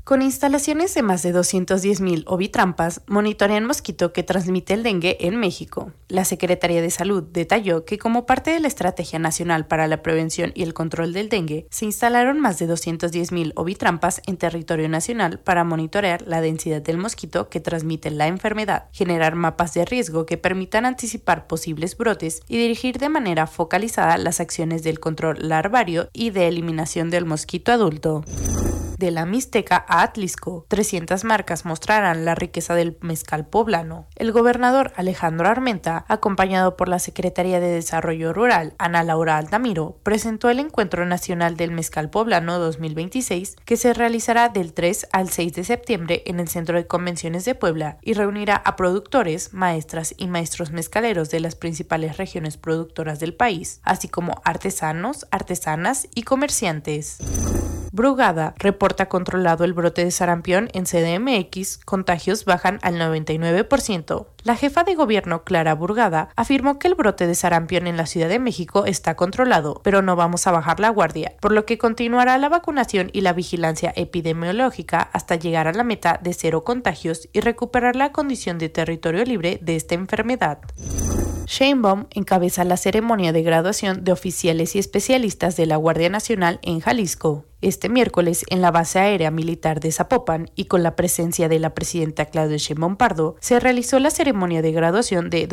Con instalaciones de más de 210.000 ovitrampas, monitorean mosquito que transmite el dengue en México. La Secretaría de Salud detalló que como parte de la Estrategia Nacional para la Prevención y el Control del Dengue, se instalaron más de 210.000 ovitrampas en territorio nacional para monitorear la densidad del mosquito que transmite la enfermedad, generar mapas de riesgo que permitan anticipar posibles brotes y dirigir de manera focalizada las acciones del control larvario y de eliminación del mosquito adulto. De la Mixteca a Atlisco, 300 marcas mostrarán la riqueza del mezcal poblano. El gobernador Alejandro Armenta, acompañado por la Secretaría de Desarrollo Rural, Ana Laura Altamiro, presentó el Encuentro Nacional del Mezcal Poblano 2026, que se realizará del 3 al 6 de septiembre en el Centro de Convenciones de Puebla y reunirá a productores, maestras y maestros mezcaleros de las principales regiones productoras del país, así como artesanos, artesanas y comerciantes. Brugada reporta controlado el brote de sarampión en CDMX, contagios bajan al 99%. La jefa de gobierno, Clara Brugada, afirmó que el brote de sarampión en la Ciudad de México está controlado, pero no vamos a bajar la guardia, por lo que continuará la vacunación y la vigilancia epidemiológica hasta llegar a la meta de 0 contagios y recuperar la condición de territorio libre de esta enfermedad. Sheinbaum encabeza la ceremonia de graduación de oficiales y especialistas de la Guardia Nacional en Jalisco. Este miércoles, en la base aérea militar de Zapopan y con la presencia de la presidenta Claudia Sheinbaum Pardo, se realizó la ceremonia de graduación de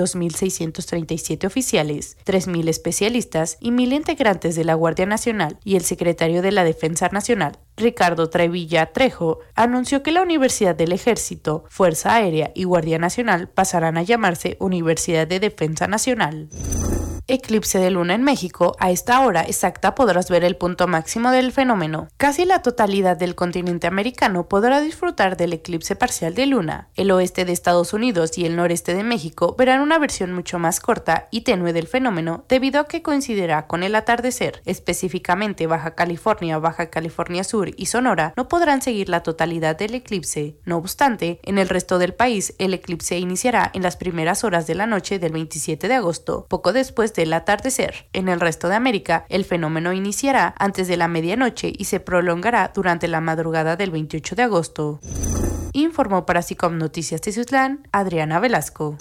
2.637 oficiales, 3.000 especialistas y 1.000 integrantes de la Guardia Nacional, y el secretario de la Defensa Nacional, Ricardo Trevilla Trejo, anunció que la Universidad del Ejército, Fuerza Aérea y Guardia Nacional pasarán a llamarse Universidad de Defensa Nacional. Eclipse de luna en México. A esta hora exacta podrás ver el punto máximo del fenómeno. Casi la totalidad del continente americano podrá disfrutar del eclipse parcial de luna. El oeste de Estados Unidos y el noreste de México verán una versión mucho más corta y tenue del fenómeno debido a que coincidirá con el atardecer. Específicamente Baja California Sur y Sonora no podrán seguir la totalidad del eclipse. No obstante, en el resto del país el eclipse iniciará en las primeras horas de la noche del 27 de agosto, poco después del atardecer. En el resto de América, el fenómeno iniciará antes de la medianoche y se prolongará durante la madrugada del 28 de agosto. Informó para SICOM Noticias Teciutlán, Adriana Velasco.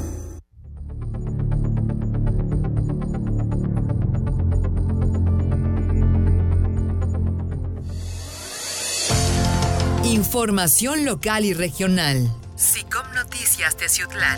Información local y regional. SICOM Noticias Teciutlán.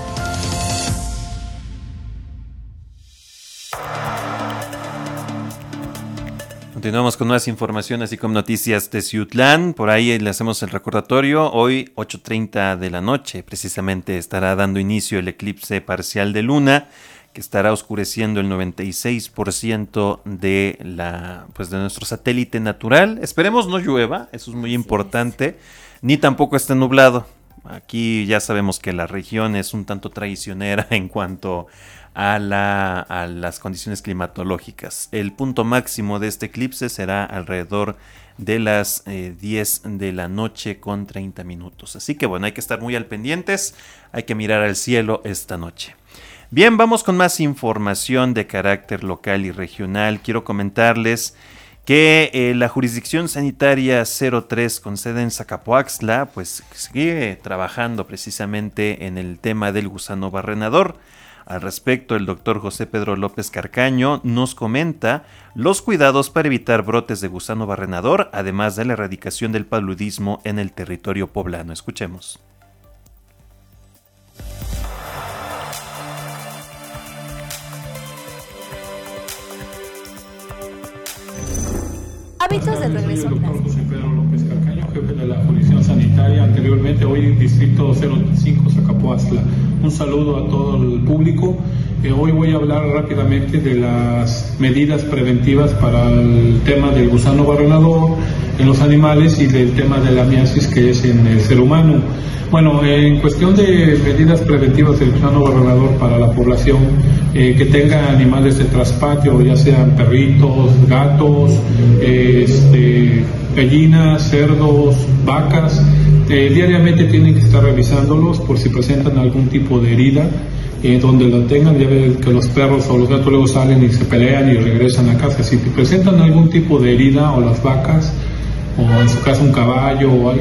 Continuamos con más información, así como Noticias Teciutlán. Por ahí le hacemos el recordatorio. Hoy, 8:30 de la noche, precisamente estará dando inicio el eclipse parcial de luna, que estará oscureciendo el 96% de nuestro satélite natural. Esperemos no llueva, eso es muy importante, ni tampoco esté nublado. Aquí ya sabemos que la región es un tanto traicionera en cuanto a las condiciones climatológicas. El punto máximo de este eclipse será alrededor de las 10 de la noche con 30 minutos. Así que bueno, hay que estar muy al pendientes, hay que mirar al cielo esta noche. Bien, vamos con más información de carácter local y regional. Quiero comentarles que la jurisdicción sanitaria 03 con sede en Zacapoaxtla pues sigue trabajando precisamente en el tema del gusano barrenador. Al respecto, el doctor José Pedro López Carcaño nos comenta los cuidados para evitar brotes de gusano barrenador, además de la erradicación del paludismo en el territorio poblano. Escuchemos. Hábitos del regreso a clase. Doctor José Pedro López Carcaño, jefe de la jurisdicción sanitaria, anteriormente hoy Distrito 05 Zacapoaxtla. Un saludo a todo el público. Hoy voy a hablar rápidamente de las medidas preventivas para el tema del gusano barrenador en los animales y del tema de la miasis que es en el ser humano. Bueno, en cuestión de medidas preventivas del gusano barrenador para la población que tenga animales de traspatio, ya sean perritos, gatos, gallinas, cerdos, vacas, diariamente tienen que estar revisándolos por si presentan algún tipo de herida. Donde lo tengan, ya ven que los perros o los gatos luego salen y se pelean y regresan a casa. Si presentan algún tipo de herida, o las vacas, o en su caso un caballo o algo,